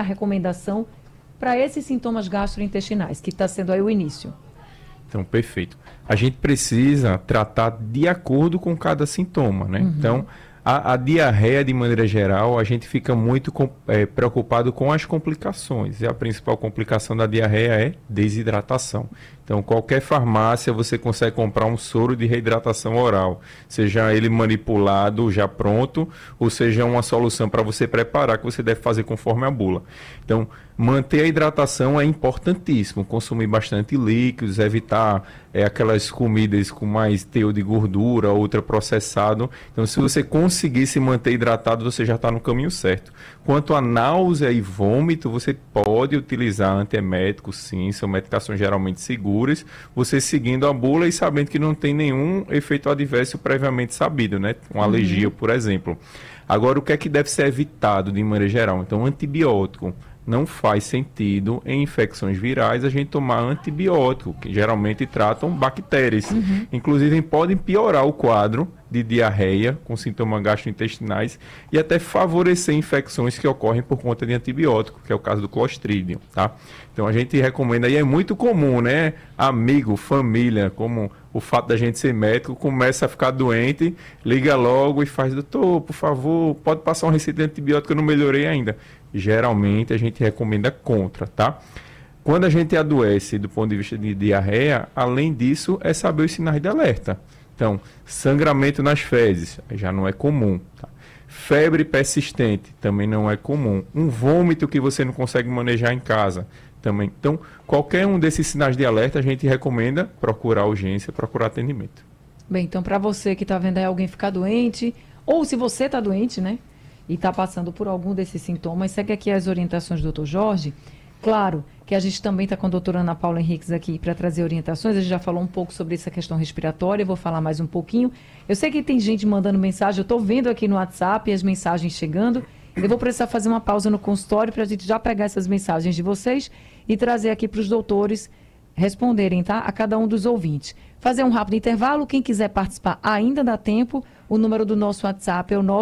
a recomendação para esses sintomas gastrointestinais, que está sendo aí o início? Então, perfeito. A gente precisa tratar de acordo com cada sintoma, né? Então, a diarreia, de maneira geral, a gente fica muito preocupado com as complicações. E a principal complicação da diarreia é desidratação. Então, qualquer farmácia você consegue comprar um soro de reidratação oral, seja ele manipulado, já pronto, ou seja uma solução para você preparar, que você deve fazer conforme a bula. Então, manter a hidratação é importantíssimo, consumir bastante líquidos, evitar aquelas comidas com mais teor de gordura, ultraprocessado. Então, se você conseguir se manter hidratado, você já está no caminho certo. Quanto a náusea e vômito, você pode utilizar antieméticos, sim, são medicações geralmente seguras, você seguindo a bula e sabendo que não tem nenhum efeito adverso previamente sabido, né? Uma alergia, por exemplo. Agora, o que é que deve ser evitado de maneira geral? Então, antibiótico. Não faz sentido em infecções virais a gente tomar antibiótico, que geralmente tratam bactérias. Inclusive podem piorar o quadro de diarreia com sintomas gastrointestinais e até favorecer infecções que ocorrem por conta de antibiótico, que é o caso do Clostridium, tá? Então a gente recomenda, e é muito comum, né? Amigo, família, como o fato da gente ser médico, começa a ficar doente, liga logo e faz: doutor, por favor, pode passar uma receita de antibiótico, eu não melhorei ainda. Geralmente a gente recomenda contra, tá? Quando a gente adoece do ponto de vista de diarreia, além disso, é saber os sinais de alerta. Então, sangramento nas fezes, já não é comum, tá? Febre persistente, também não é comum. Um vômito que você não consegue manejar em casa, também. Então, qualquer um desses sinais de alerta, a gente recomenda procurar urgência, procurar atendimento. Bem, então para você que está vendo aí alguém ficar doente, ou se você está doente, né? E está passando por algum desses sintomas, segue aqui as orientações do Dr. Jorge. Claro que a gente também está com a doutora Ana Paula Henriques aqui para trazer orientações. A gente já falou um pouco sobre essa questão respiratória, eu vou falar mais um pouquinho. Eu sei que tem gente mandando mensagem, eu estou vendo aqui no WhatsApp as mensagens chegando. Eu vou precisar fazer uma pausa no consultório para a gente já pegar essas mensagens de vocês e trazer aqui para os doutores responderem, tá? A cada um dos ouvintes. Fazer um rápido intervalo, quem quiser participar ainda dá tempo. O número do nosso WhatsApp é o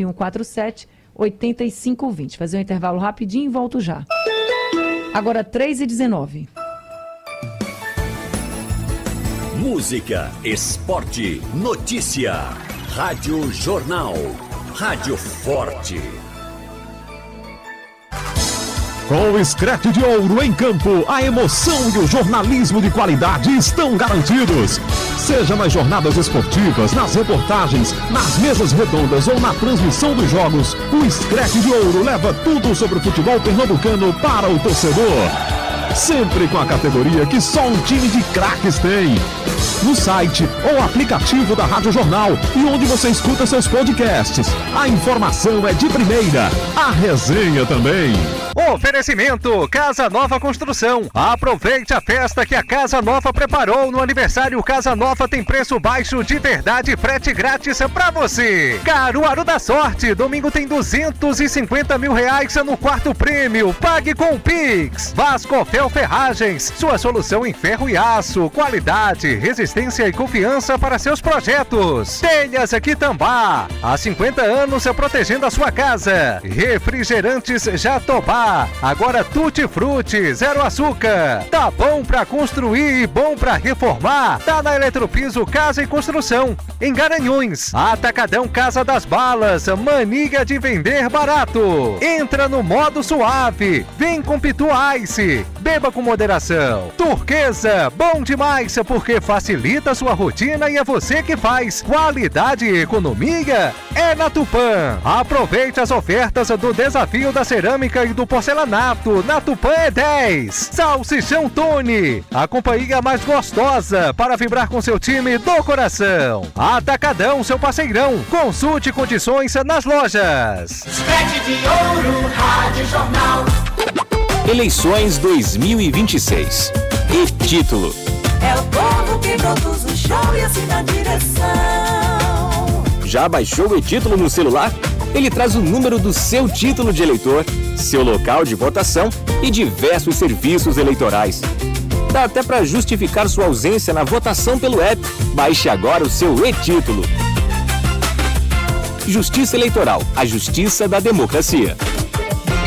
99147-8520. Fazer um intervalo rapidinho e volto já. Agora 3h19. Música, esporte, notícia. Rádio Jornal. Rádio Forte. Com o Screte de Ouro em campo, a emoção e o jornalismo de qualidade estão garantidos. Seja nas jornadas esportivas, nas reportagens, nas mesas redondas ou na transmissão dos jogos, o Screte de Ouro leva tudo sobre o futebol pernambucano para o torcedor. Sempre com a categoria que só um time de craques tem. No site ou aplicativo da Rádio Jornal e onde você escuta seus podcasts. A informação é de primeira, a resenha também. Oferecimento Casa Nova Construção. Aproveite a festa que a Casa Nova preparou no aniversário. Casa Nova tem preço baixo de verdade e frete grátis pra você. Caruaru da Sorte, domingo tem R$250 mil no quarto prêmio. Pague com o Pix. Vascofel Ferragens, sua solução em ferro e aço. Qualidade, resistência e confiança para seus projetos. Telhas Quitambá, há 50 anos protegendo a sua casa. Refrigerantes Jatobá, agora Tutti Frutti, zero açúcar. Tá bom pra construir e bom pra reformar? Tá na Eletropiso Casa e Construção, em Garanhuns. Atacadão Casa das Balas, mania de vender barato. Entra no modo suave, vem com Pitu Ice, beba com moderação. Turquesa, bom demais porque facilita sua rotina e é você que faz. Qualidade e economia é na Tupã. Aproveite as ofertas do desafio da cerâmica e do porcelanato. Na Tupã é 10. Salsichão Tony, a companhia mais gostosa para vibrar com seu time do coração. Atacadão, seu parceirão. Consulte condições nas lojas. Screte de Ouro, Rádio Jornal. Eleições 2026. E título: É o povo que produz o show e assina a direção. Já baixou o e-título no celular? Ele traz o número do seu título de eleitor, seu local de votação e diversos serviços eleitorais. Dá até para justificar sua ausência na votação pelo app. Baixe agora o seu e-título. Justiça Eleitoral, a justiça da democracia.